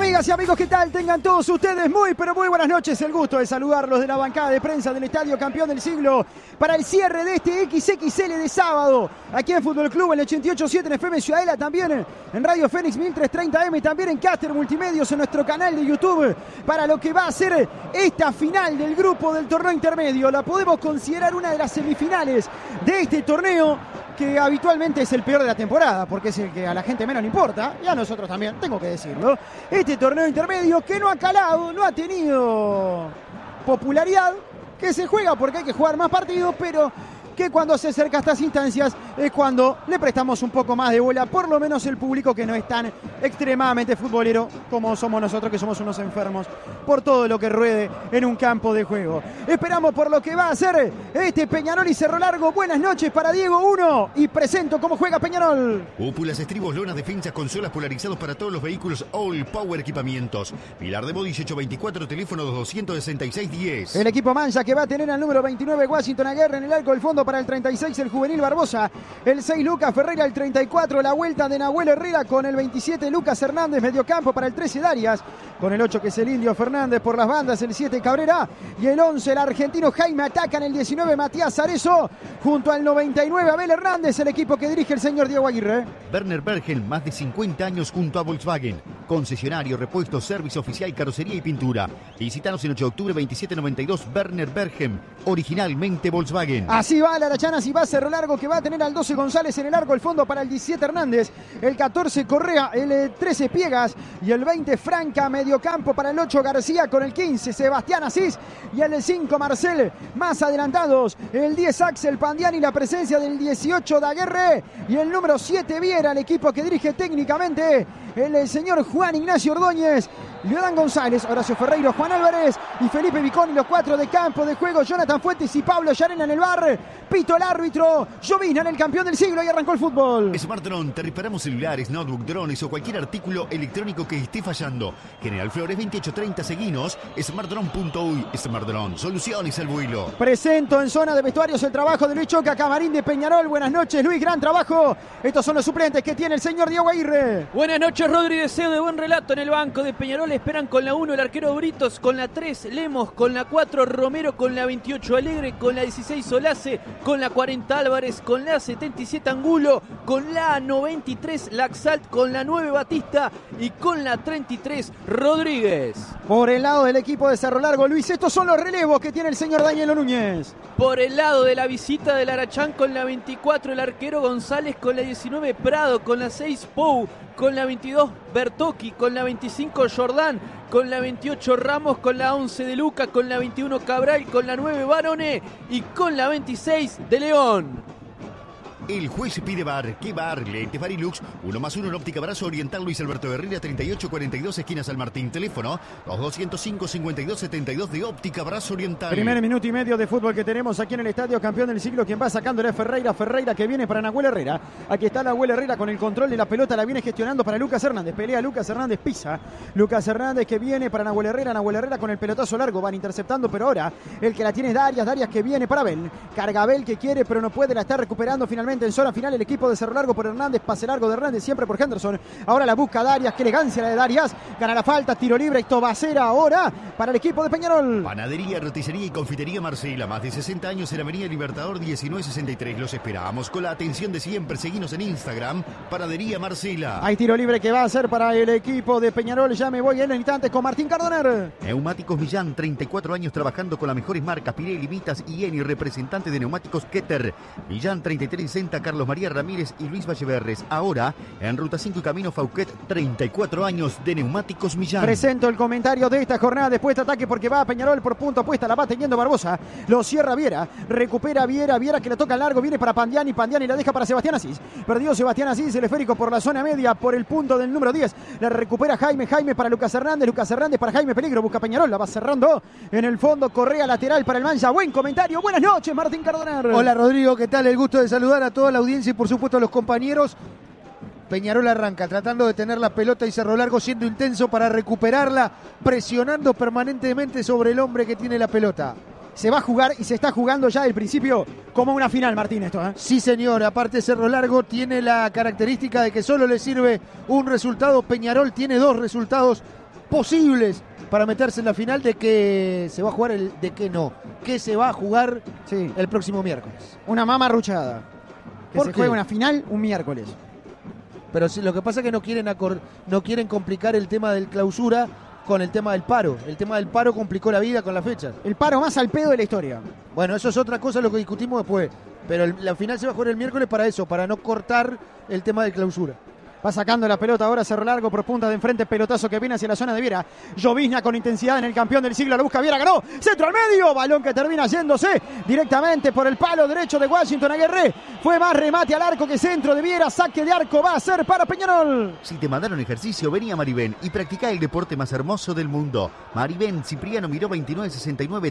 Amigas y amigos, ¿qué tal? Tengan todos ustedes muy, pero muy buenas noches. El gusto de saludarlos de la bancada de prensa del Estadio Campeón del Siglo para el cierre de este XXL de sábado. Aquí en Fútbol Club, en el 88.7 en FM Ciudadela, también en Radio Fénix 1330M, también en Caster Multimedios, en nuestro canal de YouTube, para lo que va a ser esta final del grupo del torneo intermedio. La podemos considerar una de las semifinales de este torneo, que habitualmente es el peor de la temporada, porque es el que a la gente menos le importa, y a nosotros también, tengo que decirlo. Este torneo intermedio que no ha calado, no ha tenido popularidad, que se juega porque hay que jugar más partidos, pero que cuando se acerca a estas instancias es cuando le prestamos un poco más de bola, por lo menos el público que no es tan extremadamente futbolero como somos nosotros, que somos unos enfermos por todo lo que ruede en un campo de juego. Esperamos por lo que va a ser este Peñarol y Cerro Largo. Buenas noches para Diego 1 y presento cómo juega Peñarol. Cúpulas, estribos, lonas, defensas, consolas polarizados para todos los vehículos All Power Equipamientos. Pilar de Bodi 1824, teléfono 26610. El equipo Mancha, que va a tener al número 29 Washington Aguirre en el arco del fondo. Para el 36 el juvenil Barbosa, el 6 Lucas Ferreira, el 34 la vuelta de Nahuel Herrera, con el 27 Lucas Hernández, mediocampo para el 13 Darias, con el 8 que es el Indio Fernández por las bandas, el 7 Cabrera y el 11 el argentino Jaime Ataca, en el 19 Matías Arezo, junto al 99 Abel Hernández, el equipo que dirige el señor Diego Aguirre. Werner Bergen, más de 50 años junto a Volkswagen, concesionario, repuesto, servicio oficial, carrocería y pintura. Visítanos en 8 de octubre 2792, Werner Bergen, originalmente Volkswagen. Así va la Arachana, así va Cerro Largo, que va a tener al 12 González en el arco, el fondo para el 17 Hernández, el 14 Correa, el 13 Piegas y el 20 Franca, mediocampo para el 8 García, con el 15 Sebastián Asís y el 5 Marcel. Más adelantados el 10 Axel Pandiani, la presencia del 18 Daguerre y el número 7 Viera, el equipo que dirige técnicamente el señor Juan Ignacio Ordóñez, Leodán González, Horacio Ferreiro, Juan Álvarez y Felipe Viconi, los 4 de campo de juego, Jonathan Fuentes y Pablo Llarena en el bar. Pito el árbitro, Llovina en el campeón del siglo, y arrancó el fútbol. Smart Drone, te reparamos celulares, notebook, drones o cualquier artículo electrónico que esté fallando. General Flores 2830, seguinos, smartdrone.uy. Smart Drone, soluciones al vuelo. Presento en zona de vestuarios el trabajo de Luis Choca, camarín de Peñarol. Buenas noches, Luis, gran trabajo. Estos son los suplentes que tiene el señor Diego Aguirre. Buenas noches, Rodri, deseo de buen relato en el banco de Peñarol. Esperan con la 1 el arquero Britos, con la 3 Lemos, con la 4 Romero, con la 28 Alegre, con la 16 Solace, con la 40 Álvarez, con la 77 Angulo, con la 93 Laxalt, con la 9 Batista y con la 33 Rodríguez. Por el lado del equipo de Cerro Largo, Luis, estos son los relevos que tiene el señor Daniel Núñez. Por el lado de la visita del Arachán, con la 24 el arquero González, con la 19 Prado, con la 6 Pou, con la 22 Bertocchi, con la 25 Jordán, con la 28 Ramos, con la 11 de Luca, con la 21 Cabral, con la 9 Barone y con la 26 de León. El juez pide bar. ¿Qué bar? Lentes Varilux, 1+1 en óptica Brazo Oriental, Luis Alberto Herrera 3842, esquina San Martín. Teléfono 2205-5272 de óptica Brazo Oriental. Primer minuto y medio de fútbol que tenemos aquí en el Estadio Campeón del Siglo. Quien va sacándole a Ferreira que viene para Nahuel Herrera. Aquí está Nahuel Herrera con el control de la pelota, la viene gestionando para Lucas Hernández. Pelea Lucas Hernández, pisa Lucas Hernández, que viene para Nahuel Herrera con el pelotazo largo, van interceptando, pero ahora el que la tiene es Darias que viene para Abel. Carga Abel, que quiere pero no puede, la está recuperando finalmente en zona final el equipo de Cerro Largo por Hernández, pase largo de Hernández siempre por Henderson. Ahora la busca Darias, qué elegancia la de Darias, gana la falta, tiro libre, esto va a ser ahora para el equipo de Peñarol. Panadería, roticería y confitería Marcela, más de 60 años en Avenida Libertador 1963. Los esperamos con la atención de siempre. Seguinos en Instagram, Panadería Marcela. Hay tiro libre que va a ser para el equipo de Peñarol. Ya me voy en instantes con Martín Cardoner. Neumáticos Millán, 34 años trabajando con las mejores marcas, Pirelli, Mitas y Eni, representante de Neumáticos Keter. Millán 3360, Carlos María Ramírez y Luis Valleverres. Ahora en Ruta 5 y Camino Fauquet, 34 años de Neumáticos Millán. Presento el comentario de esta jornada después de ataque, porque va a Peñarol por punto apuesta, la va teniendo Barbosa, lo cierra Viera, recupera Viera que le toca al largo, viene para Pandiani la deja para Sebastián Asís, perdió Sebastián Asís, el esférico por la zona media, por el punto del número 10, la recupera Jaime para Lucas Hernández para Jaime Peligro, busca Peñarol, la va cerrando en el fondo, Correa lateral para el Mancha. Buen comentario, buenas noches Martín Cardoner. Hola Rodrigo, ¿qué tal? El gusto de saludar a toda la audiencia y por supuesto a los compañeros. Peñarol arranca tratando de tener la pelota y Cerro Largo siendo intenso para recuperarla, presionando permanentemente sobre el hombre que tiene la pelota. Se va a jugar y se está jugando ya del principio como una final, Martín, esto, ¿eh? Sí, señor. Aparte, Cerro Largo tiene la característica de que solo le sirve un resultado. Peñarol tiene dos resultados posibles para meterse en la final, de que se va a jugar de que no, que se va a jugar el próximo miércoles. Una mamarruchada. Que se juegue una final un miércoles. Pero lo que pasa es que no quieren complicar el tema del clausura con el tema del paro. El tema del paro complicó la vida con las fechas. El paro más al pedo de la historia. Bueno, eso es otra cosa, lo que discutimos después. Pero la final se va a jugar el miércoles para eso, para no cortar el tema de clausura. Va sacando la pelota ahora Cerro Largo por punta de enfrente, pelotazo que viene hacia la zona de Viera. Llovizna con intensidad en el campeón del siglo, la busca Viera, ganó, centro al medio, balón que termina yéndose directamente por el palo derecho de Washington Aguerré. Fue más remate al arco que centro de Viera, saque de arco va a ser para Peñarol. Si te mandaron ejercicio, vení a Maribén y practicá el deporte más hermoso del mundo. Maribén, Cipriano Miró 2969,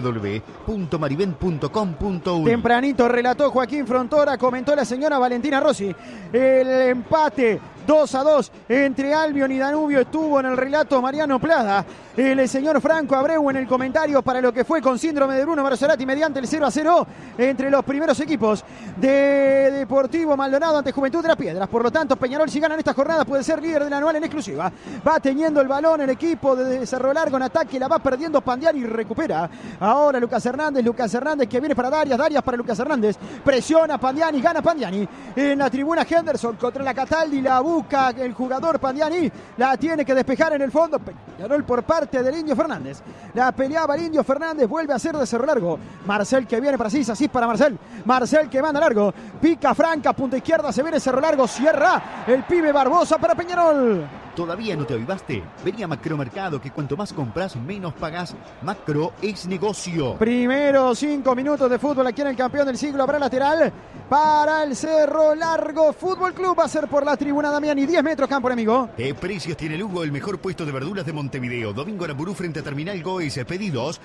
www.maribén.com.uy. Tempranito relató Joaquín Frontora, comentó la señora Valentina Rossi. El empate 2-2 entre Albion y Danubio estuvo en el relato Mariano Plada. El señor Franco Abreu en el comentario para lo que fue con síndrome de Bruno Marzorati mediante el 0-0 entre los primeros equipos de Deportivo Maldonado ante Juventud de las Piedras. Por lo tanto, Peñarol, si gana en esta jornada, puede ser líder del anual en exclusiva. Va teniendo el balón el equipo de Cerro Largo en ataque, la va perdiendo Pandiani y recupera. Ahora Lucas Hernández que viene para Darias para Lucas Hernández. Presiona Pandiani, gana Pandiani. En la tribuna Henderson contra la Cataldi, la busca el jugador Pandiani, la tiene que despejar en el fondo. Peñarol por parte del Indio Fernández. La peleaba el Indio Fernández, vuelve a ser de Cerro Largo. Marcel que viene para Asís para Marcel. Marcel que manda largo, pica Franca, punta izquierda, se viene Cerro Largo, cierra el pibe Barbosa para Peñarol. ¿Todavía no te avivaste? Vení a Macromercado, que cuanto más compras, menos pagás. Macro es negocio. Primero 5 minutos de fútbol aquí en el campeón del siglo. Habrá lateral para el Cerro Largo Fútbol Club. Va a ser por la tribuna Damiani, 10 metros campo enemigo. ¿Qué precios tiene Lugo, el mejor puesto de verduras de Montevideo? Domingo Aramburú frente a Terminal Goes. Pedidos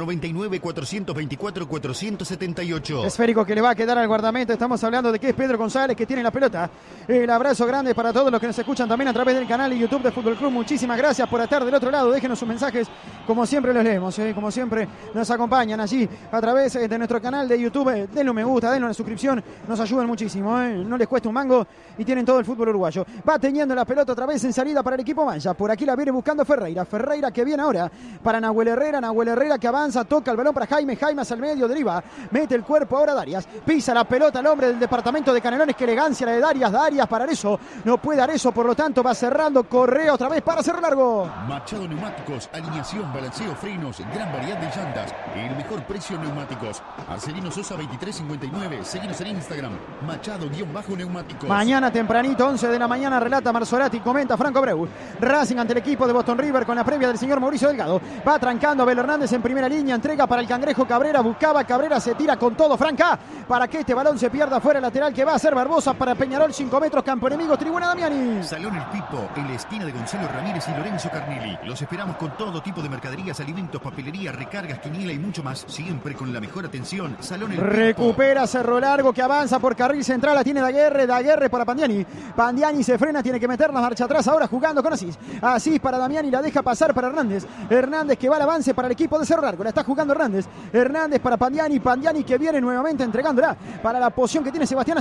099-424-478. Esférico que le va a quedar al guardameta. Estamos hablando de que es Pedro González que tiene la pelota. El abrazo grande para todos los que nos escuchan también a través del canal de YouTube de Fútbol Club. Muchísimas gracias por estar del otro lado. Déjenos sus mensajes, como siempre los leemos, como siempre nos acompañan allí a través de nuestro canal de YouTube. Denle un me gusta, denle una suscripción, nos ayudan muchísimo, no les cuesta un mango y tienen todo el fútbol uruguayo. Va teniendo la pelota otra vez en salida para el equipo Mancha. Por aquí la viene buscando Ferreira que viene ahora para Nahuel Herrera que avanza, toca el balón para Jaime hacia el medio, deriva, mete el cuerpo ahora Darias, pisa la pelota el hombre del departamento de Canelones. Qué elegancia la de Darias para Arezo, no puede Arezo, por lo tanto va cerrando. Correa otra vez para Cerro Largo. Machado Neumáticos, alineación, balanceo, frenos, gran variedad de llantas, el mejor precio en neumáticos. Arcelino Sosa 2359, seguinos en Instagram, Machado-Neumáticos. Mañana tempranito, 11 de la mañana, relata Marzorati, comenta Franco Abreu. Racing ante el equipo de Boston River con la previa del señor Mauricio Delgado. Va trancando Abel Hernández en primera línea, entrega para el Cangrejo Cabrera, buscaba Cabrera, se tira con todo Franca para que este balón se pierda fuera, lateral que va a ser Barbosa para Peñarol, 5 metros, campo enemigo, tribuna Damiani. Salón El Pipo, en la esquina de Gonzalo Ramírez y Lorenzo Carnelli. Los esperamos con todo tipo de mercaderías, alimentos, papelería, recargas, quiniela y mucho más, siempre con la mejor atención. Salón El Pipo. Recupera Cerro Largo que avanza por carril central, la tiene Daguerre para Pandiani. Pandiani se frena, tiene que meter la marcha atrás ahora jugando con Asís para Damiani, la deja pasar para Hernández que va al avance para el equipo de Cerro Largo, la está jugando Hernández para Pandiani que viene nuevamente entregándola para la posición que tiene Sebastián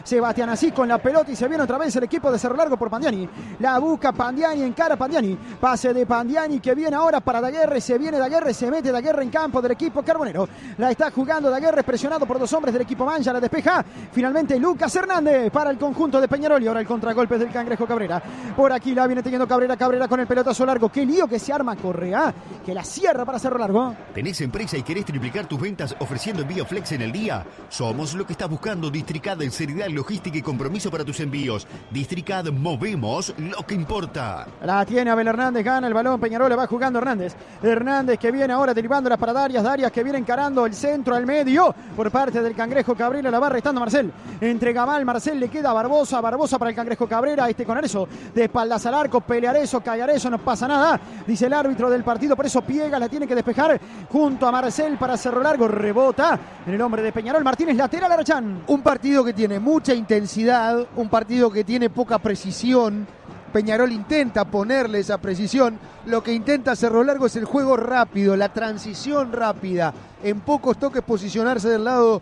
Asís con la pelota y se viene otra vez el equipo de Cerro Largo por Pandiani, la busca Pandiani, encara Pandiani, pase de Pandiani que viene ahora para Daguerre, se viene Daguerre, se mete Daguerre en campo del equipo carbonero, la está jugando Daguerre presionado por dos hombres del equipo Mancha, la despeja finalmente Lucas Hernández para el conjunto de Peñarol y ahora el contragolpe del Cangrejo Cabrera, por aquí la viene teniendo Cabrera con el pelotazo largo, qué lío que se arma Correa, que la cierra para Cerro Largo. ¿Tenés empresa y querés triplicar tus ventas ofreciendo envío flex en el día? Somos lo que estás buscando. Districad en seriedad, logística y compromiso para tus envíos. Districad, movemos lo que importa. La tiene Abel Hernández, gana el balón, Peñarol, le va jugando Hernández que viene ahora derivándola para Darias que viene encarando el centro al medio por parte del Cangrejo Cabrera, la va restando Marcel, entrega mal Marcel, le queda Barbosa para el Cangrejo Cabrera, con Arezo, de espaldas al arco, pelea Arezo, cae Arezo, no pasa nada, dice el árbitro del partido, por eso Piegas la tiene que despejar junto a Marcel para Cerro Largo, rebota en el hombre de Peñarol, Martínez, lateral a Arachán. Un partido que tiene mucha intensidad, un partido que tiene poca precisión. Peñarol intenta ponerle esa precisión, lo que intenta Cerro Largo es el juego rápido, la transición rápida, en pocos toques posicionarse del lado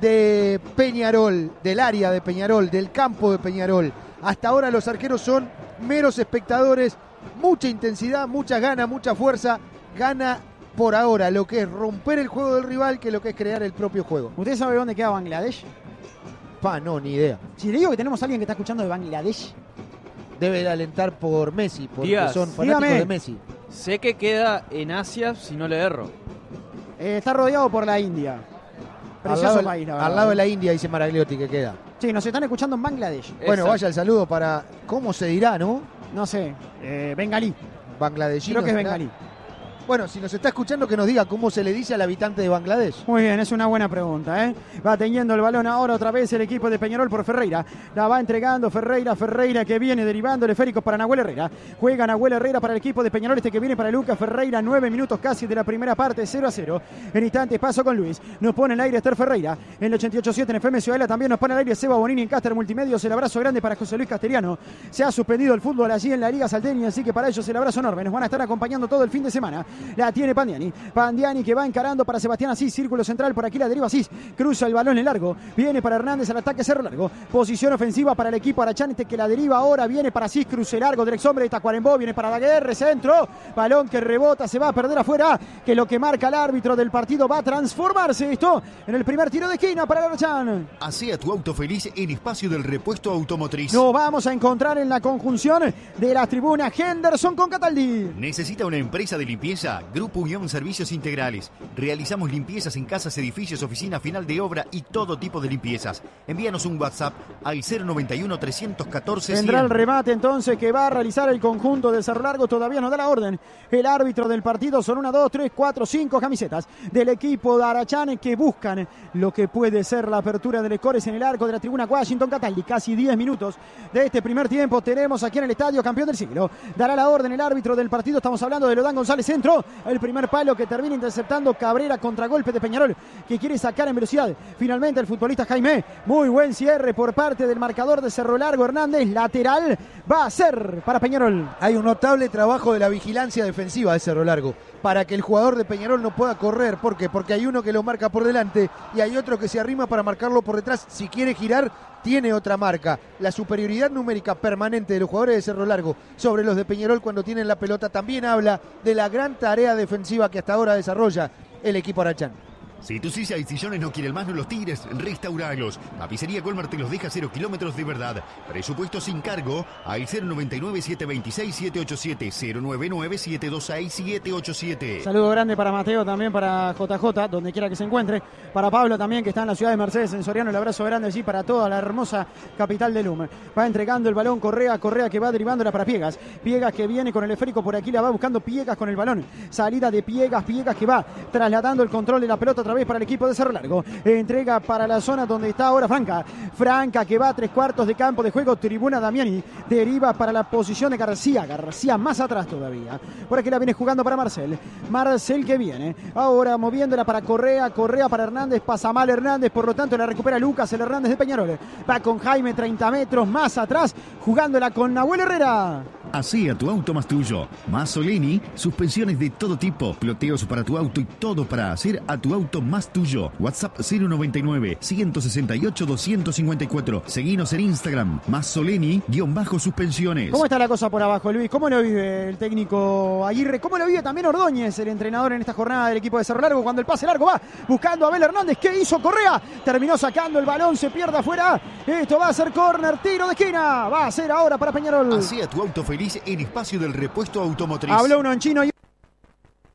de Peñarol, del área de Peñarol, del campo de Peñarol. Hasta ahora los arqueros son meros espectadores mucha intensidad, muchas ganas, mucha fuerza. Gana por ahora lo que es romper el juego del rival que lo que es crear el propio juego. ¿Usted sabe dónde queda Bangladesh? No, ni idea. Si le digo que tenemos a alguien que está escuchando de Bangladesh. Debe alentar por Messi, porque Díaz, son fanáticos dígame. de Messi. Sé que queda en Asia, si no le erro. Está rodeado por la India. Precioso país, la verdad. Al lado de la India, dice Maragliotti, que queda. Sí, nos están escuchando en Bangladesh. Bueno, Exacto. vaya el saludo para, ¿cómo se dirá, no? No sé, bengalí. Bangladeshino. Creo que es ¿será? bengalí. Bueno, si nos está escuchando, que nos diga cómo se le dice al habitante de Bangladesh. Muy bien, es una buena pregunta, ¿eh? Va teniendo el balón ahora otra vez el equipo de Peñarol por Ferreira. La va entregando Ferreira que viene derivando el esférico para Nahuel Herrera. Juega Nahuel Herrera para el equipo de Peñarol, que viene para Lucas Ferreira. 9 minutos casi de la primera parte, 0-0. En instantes paso con Luis. Nos pone en el aire Esther Ferreira. En el 88.7 en FM Ciudadela también nos pone en el aire Seba Bonini en Caster Multimedios. El abrazo grande para José Luis Castellano. Se ha suspendido el fútbol allí en la Liga Salteña, así que para ellos el abrazo enorme. Nos van a estar acompañando todo el fin de semana. La tiene Pandiani que va encarando para Sebastián Asís, círculo central, por aquí la deriva Asís, cruza el balón en largo, viene para Hernández al ataque cerro largo, posición ofensiva para el equipo Arachanete que la deriva ahora, viene para Asís, cruce largo, dirección de Tacuarembó, viene para Daguerre, centro, balón que rebota, se va a perder afuera, que lo que marca el árbitro del partido va a transformarse esto en el primer tiro de esquina para el Arachan. Hacé a tu auto feliz en Espacio del Repuesto Automotriz. Nos vamos a encontrar en la conjunción de la tribuna Henderson con Cataldi. ¿Necesita una empresa de limpieza? Grupo Unión Servicios Integrales. Realizamos limpiezas en casas, edificios, oficina, final de obra y todo tipo de limpiezas. Envíanos un WhatsApp al 091-314-100. Tendrá el remate entonces que va a realizar el conjunto de Cerro Largo. Todavía no da la orden el árbitro del partido. Son 1, 2, 3, 4, 5 camisetas del equipo de Arachane que buscan lo que puede ser la apertura del Escores en el arco de la tribuna Washington Cataldi. Casi 10 minutos de este primer tiempo tenemos aquí en el estadio campeón del siglo. Dará la orden el árbitro del partido. Estamos hablando de Lodán González. Centro. El primer palo que termina interceptando Cabrera, contragolpe de Peñarol que quiere sacar en velocidad. Finalmente el futbolista Jaime. Muy buen cierre por parte del marcador de Cerro Largo. Hernández, lateral, va a ser para Peñarol. Hay un notable trabajo de la vigilancia defensiva de Cerro Largo para que el jugador de Peñarol no pueda correr. ¿Por qué? Porque hay uno que lo marca por delante y hay otro que se arrima para marcarlo por detrás. Si quiere girar, tiene otra marca. La superioridad numérica permanente de los jugadores de Cerro Largo sobre los de Peñarol cuando tienen la pelota también habla de la gran tarea defensiva que hasta ahora desarrolla el equipo Arachán. Si tu silla y sillones no quieren más, no los tires, restauralos. Tapicería Colmar te los deja 0 kilómetros de verdad. Presupuesto sin cargo al 099-726-787, 099-726-787. Saludo grande para Mateo, también para JJ, donde quiera que se encuentre. Para Pablo también, que está en la ciudad de Mercedes, en Soriano. El abrazo grande allí para toda la hermosa capital del Lume. Va entregando el balón Correa que va derivándola para Piegas. Piegas que viene con el esférico por aquí, la va buscando Piegas con el balón. Salida de Piegas que va trasladando el control de la pelota otra vez para el equipo de Cerro Largo. Entrega para la zona donde está ahora Franca que va a 3/4 de campo de juego. Tribuna Damiani deriva para la posición de García más atrás todavía. Por aquí la viene jugando para Marcel que viene ahora moviéndola para Correa para Hernández, pasa mal Hernández, por lo tanto la recupera Lucas, el Hernández de Peñarol. Va con Jaime 30 metros más atrás, jugándola con Nahuel Herrera. Así a tu auto más tuyo. Masolini, suspensiones de todo tipo, ploteos para tu auto y todo para hacer a tu auto más tuyo. WhatsApp 099-168-254. Seguinos en Instagram, Masolini-suspensiones. ¿Cómo está la cosa por abajo, Luis? ¿Cómo lo vive el técnico Aguirre? ¿Cómo lo vive también Ordóñez, el entrenador en esta jornada del equipo de Cerro Largo? Cuando el pase largo va buscando a Abel Hernández. ¿Qué hizo Correa? Terminó sacando el balón, se pierde afuera. Esto va a ser córner, tiro de esquina. Va a ser ahora para Peñarol. Hacé a tu auto feliz en Espacio del Repuesto Automotriz. Habló uno en chino y